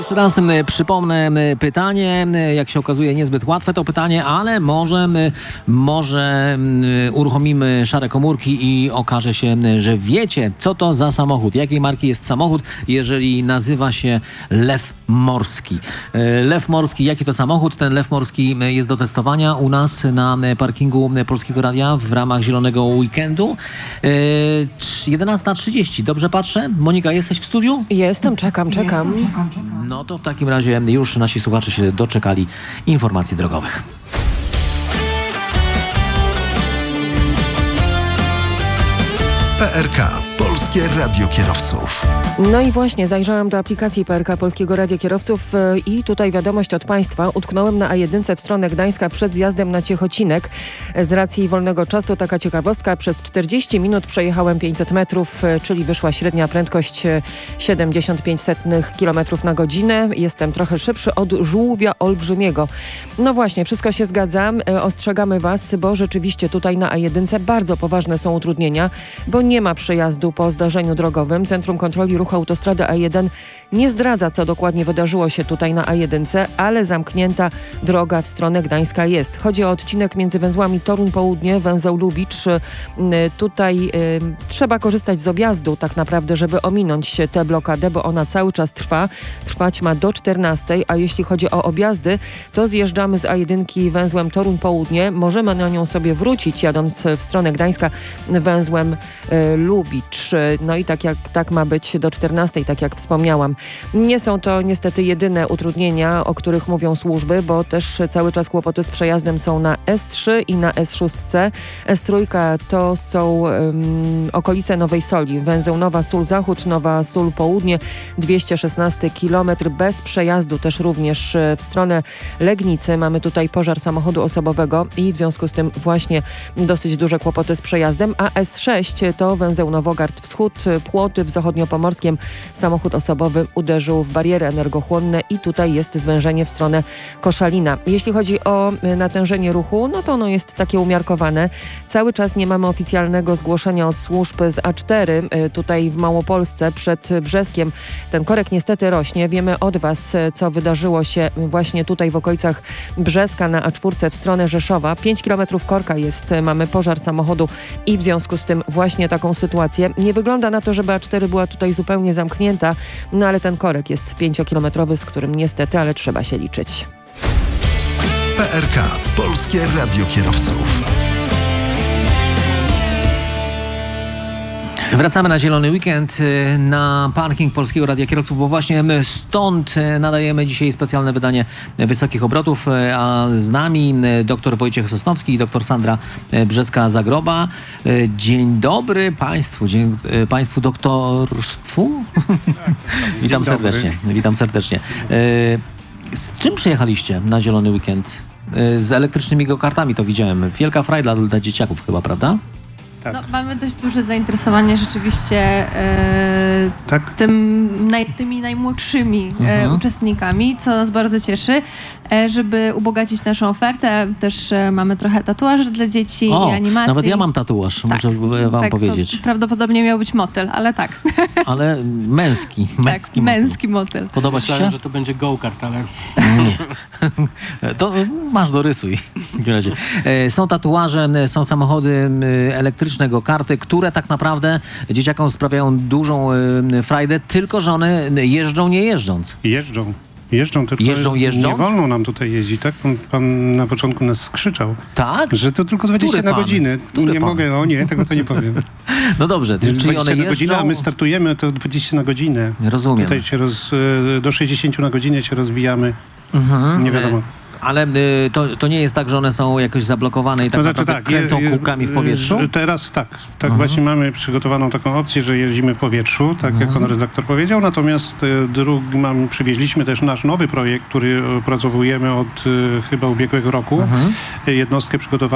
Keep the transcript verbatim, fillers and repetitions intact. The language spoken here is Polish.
Jeszcze raz m, przypomnę m, pytanie, m, jak się okazuje niezbyt łatwe to pytanie, ale może, m, może m, uruchomimy szare komórki i okaże się, m, że wiecie, co to za samochód, jakiej marki jest samochód, jeżeli nazywa się Lew Morski. E, Lew Morski, jaki to samochód? Ten Lew Morski m, jest do testowania u nas na m, parkingu m, Polskiego Radia w ramach Zielonego Weekendu. E, jedenasta trzydzieści, dobrze patrzę? Monika, jesteś w studiu? Jestem, czekam, czekam. No to w takim razie już nasi słuchacze się doczekali informacji drogowych. P R K. Polskie Radio Kierowców. No i właśnie, zajrzałam do aplikacji P R K Polskiego Radia Kierowców i tutaj wiadomość od Państwa. Utknąłem na A jeden w stronę Gdańska przed zjazdem na Ciechocinek. Z racji wolnego czasu taka ciekawostka. Przez czterdzieści minut przejechałem pięćset metrów, czyli wyszła średnia prędkość siedemdziesiąt pięć setnych kilometrów na godzinę. Jestem trochę szybszy od żółwia olbrzymiego. No właśnie, wszystko się zgadza. Ostrzegamy Was, bo rzeczywiście tutaj na A jeden bardzo poważne są utrudnienia, bo nie ma przejazdu po zdarzeniu drogowym. Centrum Kontroli Ruchu Autostrady A jeden nie zdradza, co dokładnie wydarzyło się tutaj na A jeden, ale zamknięta droga w stronę Gdańska jest. Chodzi o odcinek między węzłami Toruń Południe, węzeł Lubicz. Tutaj y, trzeba korzystać z objazdu tak naprawdę, żeby ominąć tę blokadę, bo ona cały czas trwa. Trwać ma do czternastej, a jeśli chodzi o objazdy, to zjeżdżamy z A jeden węzłem Toruń Południe. Możemy na nią sobie wrócić, jadąc w stronę Gdańska węzłem y, Lubicz. No i tak jak tak ma być do czternastej, tak jak wspomniałam. Nie są to niestety jedyne utrudnienia, o których mówią służby, bo też cały czas kłopoty z przejazdem są na S trzy i na S sześć. S trzy to są um, okolice Nowej Soli, węzeł Nowa Sól Zachód, Nowa Sól Południe, dwieście szesnasty kilometr bez przejazdu, też również w stronę Legnicy. Mamy tutaj pożar samochodu osobowego i w związku z tym właśnie dosyć duże kłopoty z przejazdem, a S sześć to węzeł Nowogard Wschód, Płoty w Zachodniopomorskiem. Samochód osobowy uderzył w bariery energochłonne i tutaj jest zwężenie w stronę Koszalina. Jeśli chodzi o natężenie ruchu, no to ono jest takie umiarkowane. Cały czas nie mamy oficjalnego zgłoszenia od służb z A cztery tutaj w Małopolsce przed Brzeskiem. Ten korek niestety rośnie. Wiemy od Was, co wydarzyło się właśnie tutaj w okolicach Brzeska na A cztery w stronę Rzeszowa. pięć kilometrów korka jest, mamy pożar samochodu i w związku z tym właśnie taką sytuację. Nie wygląda na to, żeby A cztery była tutaj zupełnie zamknięta, no ale ten korek jest pięciokilometrowy, z którym niestety, ale trzeba się liczyć. P R K. Polskie Radio Kierowców. Wracamy na Zielony Weekend, na parking Polskiego Radia Kierowców, bo właśnie my stąd nadajemy dzisiaj specjalne wydanie Wysokich Obrotów, a z nami dr Wojciech Sosnowski i dr Sandra Brzeska-Zagroba. Dzień dobry Państwu, dzień Państwu doktorstwu. Witam serdecznie, witam serdecznie. Z czym przyjechaliście na Zielony Weekend? Z elektrycznymi go-kartami to widziałem. Wielka frajda dla dzieciaków chyba, prawda? Tak. No, mamy dość duże zainteresowanie rzeczywiście e, tak. tym, naj, tymi najmłodszymi mhm. e, uczestnikami, co nas bardzo cieszy, e, żeby ubogacić naszą ofertę. Też e, mamy trochę tatuaży dla dzieci o, i animacji. Nawet ja mam tatuaż, tak, muszę wam tak, powiedzieć. To prawdopodobnie miał być motyl, ale tak. Ale męski, męski tak, motyl. męski motyl. Podoba ci się? Myślałem, że to będzie go-kart, ale... Nie. To masz dorysuj. W takim razie. Są tatuaże, są samochody elektryczne, go-karty, które tak naprawdę dzieciakom sprawiają dużą frajdę, tylko że one jeżdżą nie jeżdżąc. Jeżdżą. Jeżdżą, tylko Jeżdżą jeżdżąc? Nie wolno nam tutaj jeździć, tak? Pan, pan na początku nas skrzyczał, Tak? że to tylko dwadzieścia Który na pan? godzinę. Który nie pan? mogę, no nie, tego to nie powiem. No dobrze, czyli dwadzieścia one na godzinę, jeżdżą... a my startujemy to dwadzieścia na godzinę. Rozumiem. Tutaj się roz, do sześćdziesiąt na godzinę się rozwijamy. Mhm. Nie wiadomo. Ale y, to, to nie jest tak, że one są jakoś zablokowane i tak No znaczy naprawdę tak, kręcą je- je- kółkami w powietrzu? Teraz tak. Tak Mhm. właśnie mamy przygotowaną taką opcję, że jeździmy w powietrzu, tak Mhm. jak pan redaktor powiedział. Natomiast e, drugi, mam, przywieźliśmy też nasz nowy projekt, który opracowujemy od e, chyba ubiegłego roku. Mhm. E, Jednostkę przygotowaną